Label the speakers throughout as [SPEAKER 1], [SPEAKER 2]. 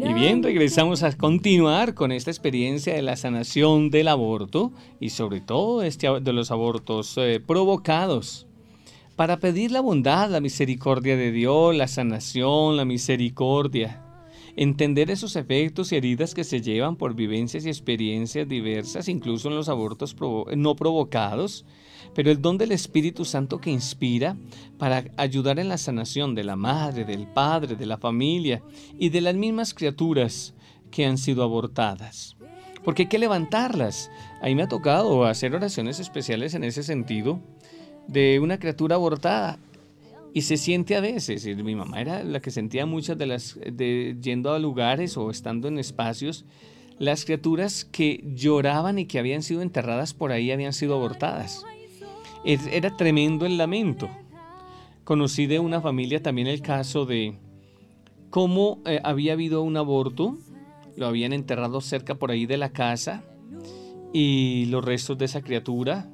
[SPEAKER 1] Y bien, regresamos a continuar con esta experiencia de la sanación del aborto y sobre todo de los abortos provocados. Para pedir la bondad, la misericordia de Dios, la sanación, la misericordia. Entender esos efectos y heridas que se llevan por vivencias y experiencias diversas, incluso en los abortos no provocados, pero el don del Espíritu Santo que inspira para ayudar en la sanación de la madre, del padre, de la familia y de las mismas criaturas que han sido abortadas. Porque hay que levantarlas. Ahí me ha tocado hacer oraciones especiales en ese sentido de una criatura abortada. Y se siente a veces, y mi mamá era la que sentía muchas yendo a lugares o estando en espacios, las criaturas que lloraban y que habían sido enterradas por ahí habían sido abortadas. Era tremendo el lamento. Conocí de una familia también el caso de cómo había habido un aborto, lo habían enterrado cerca por ahí de la casa y los restos de esa criatura,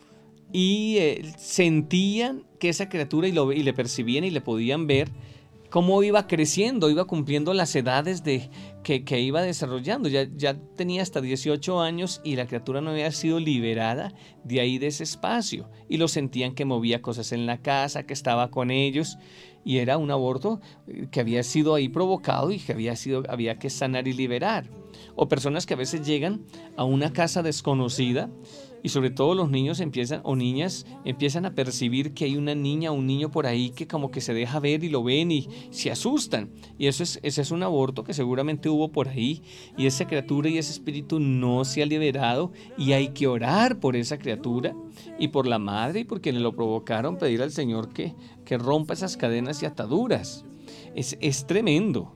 [SPEAKER 1] y sentían que esa criatura y le percibían y le podían ver cómo iba creciendo, iba cumpliendo las edades que iba desarrollando. Ya tenía hasta 18 años y la criatura no había sido liberada de ahí, de ese espacio. Y lo sentían que movía cosas en la casa, que estaba con ellos. Y era un aborto que había sido ahí provocado y que había que sanar y liberar. O personas que a veces llegan a una casa desconocida y sobre todo los niños niñas empiezan a percibir que hay una niña o un niño por ahí que como que se deja ver y lo ven y se asustan. Y ese es un aborto que seguramente hubo por ahí y esa criatura y ese espíritu no se ha liberado y hay que orar por esa criatura y por la madre y por quienes lo provocaron, pedir al Señor que rompa esas cadenas y ataduras. Es tremendo.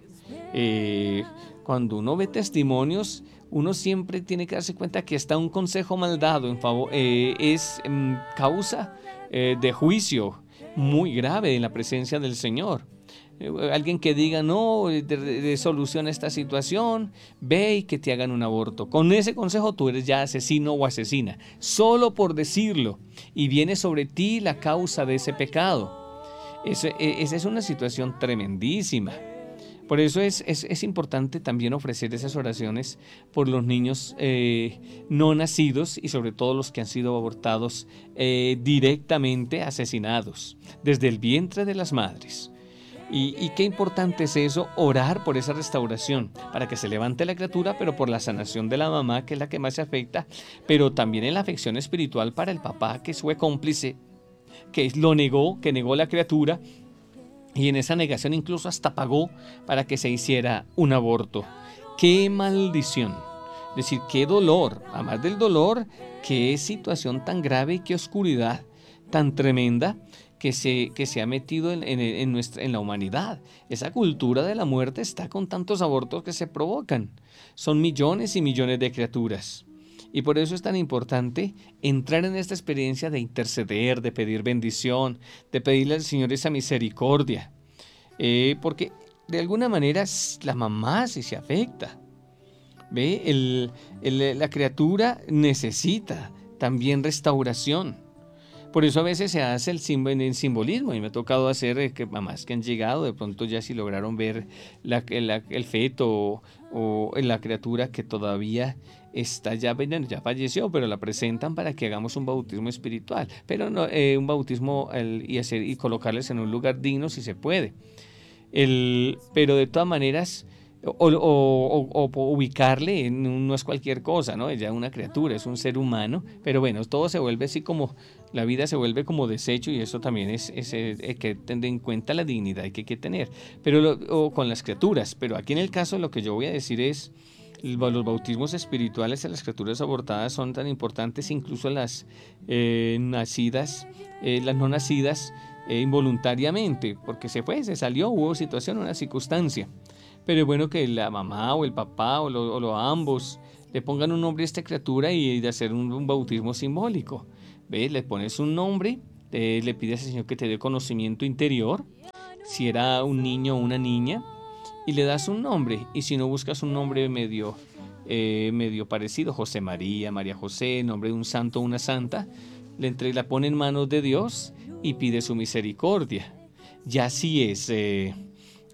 [SPEAKER 1] Cuando uno ve testimonios, uno siempre tiene que darse cuenta que está un consejo mal dado es causa de juicio muy grave en la presencia del Señor. Alguien que diga, no, de solución a esta situación, ve y que te hagan un aborto. Con ese consejo tú eres ya asesino o asesina, solo por decirlo, y viene sobre ti la causa de ese pecado. Esa es una situación tremendísima. Por eso es importante también ofrecer esas oraciones por los niños no nacidos y sobre todo los que han sido abortados directamente, asesinados desde el vientre de las madres. Y qué importante es eso, orar por esa restauración, para que se levante la criatura, pero por la sanación de la mamá, que es la que más se afecta, pero también en la afección espiritual para el papá, que fue cómplice, que negó la criatura, y en esa negación incluso hasta pagó para que se hiciera un aborto. ¡Qué maldición! Es decir, qué dolor, además del dolor, qué situación tan grave y qué oscuridad tan tremenda que se ha metido en la humanidad. Esa cultura de la muerte está con tantos abortos que se provocan. Son millones y millones de criaturas. Y por eso es tan importante entrar en esta experiencia de interceder, de pedir bendición, de pedirle al Señor esa misericordia. Porque de alguna manera la mamá sí se afecta. ¿Ve? La criatura necesita también restauración. Por eso a veces se hace el simbolismo, y me ha tocado hacer que mamás que han llegado, de pronto ya si lograron ver el feto o la criatura que todavía está ya falleció, pero la presentan para que hagamos un bautismo espiritual, pero no un bautismo y colocarles en un lugar digno si se puede. Pero de todas maneras, o ubicarle no es cualquier cosa, ¿no? Ella es una criatura, es un ser humano, pero bueno, todo se vuelve así como, la vida se vuelve como desecho, y eso también es que tener en cuenta la dignidad que hay que tener, o con las criaturas. Pero aquí en el caso lo que yo voy a decir es, los bautismos espirituales a las criaturas abortadas son tan importantes, incluso las nacidas, las no nacidas involuntariamente, porque se salió, hubo situación, una circunstancia. Pero es bueno que la mamá o el papá o ambos le pongan un nombre a esta criatura y de hacer un bautismo simbólico. ¿Ves? Le pones un nombre, le pides al Señor que te dé conocimiento interior, si era un niño o una niña, y le das un nombre. Y si no, buscas un nombre medio parecido, José María, María José, nombre de un santo o una santa, la pone en manos de Dios y pide su misericordia. Ya si es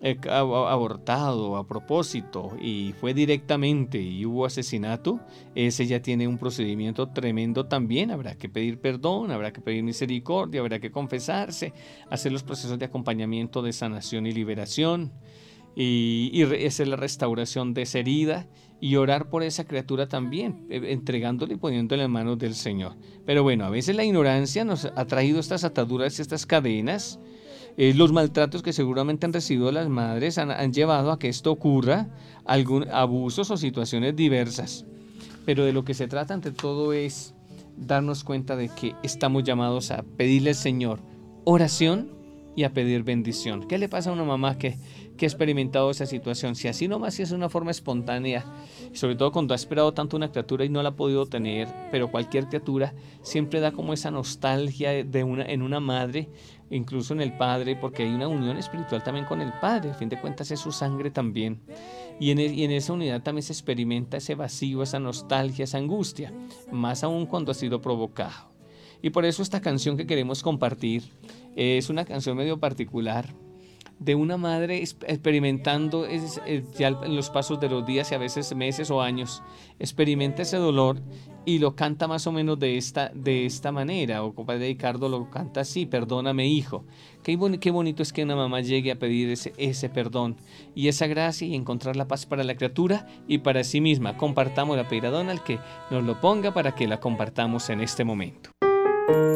[SPEAKER 1] abortado a propósito y fue directamente y hubo asesinato, ese ya tiene un procedimiento tremendo también. Habrá que pedir perdón, habrá que pedir misericordia, habrá que confesarse, hacer los procesos de acompañamiento de sanación y liberación y hacer la restauración de esa herida y orar por esa criatura también, entregándole y poniéndole en manos del Señor. Pero bueno, a veces la ignorancia nos ha traído estas ataduras, estas cadenas. Los maltratos que seguramente han recibido las madres han llevado a que esto ocurra, algún abusos o situaciones diversas. Pero de lo que se trata ante todo es darnos cuenta de que estamos llamados a pedirle al Señor oración y a pedir bendición. ¿Qué le pasa a una mamá que ha experimentado esa situación? Si así nomás si es una forma espontánea, sobre todo cuando ha esperado tanto una criatura y no la ha podido tener, pero cualquier criatura siempre da como esa nostalgia en una madre, incluso en el padre, porque hay una unión espiritual también con el padre, a fin de cuentas es su sangre también. Y en esa unidad también se experimenta ese vacío, esa nostalgia, esa angustia, más aún cuando ha sido provocado. Y por eso esta canción que queremos compartir es una canción medio particular de una madre experimentando ya en los pasos de los días y a veces meses o años, experimenta ese dolor y lo canta más o menos de esta manera, o Padre Ricardo lo canta así: perdóname, hijo. Qué bonito es que una mamá llegue a pedir ese perdón y esa gracia y encontrar la paz para la criatura y para sí misma. Compartamos la pedir a Donald que nos lo ponga para que la compartamos en este momento.